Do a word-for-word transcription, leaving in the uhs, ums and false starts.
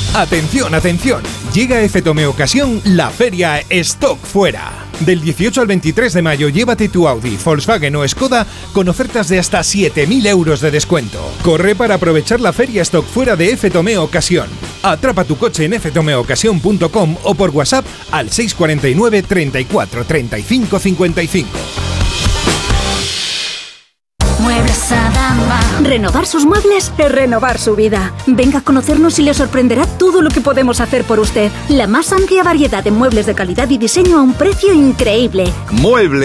Atención, atención. Llega a F Tome Ocasión la feria Stock Fuera. Del dieciocho al veintitrés de mayo llévate tu Audi, Volkswagen o Skoda con ofertas de hasta siete mil euros de descuento. Corre para aprovechar la feria Stock Fuera de F Tome Ocasión. Atrapa tu coche en f tome ocasión punto com o por WhatsApp al seis cuatro nueve, treinta y cuatro, treinta y cinco, cincuenta y cinco. Muebles Adama. Renovar sus muebles es renovar su vida. Venga a conocernos y le sorprenderá todo lo que podemos hacer por usted. La más amplia variedad de muebles de calidad y diseño a un precio increíble. Muebles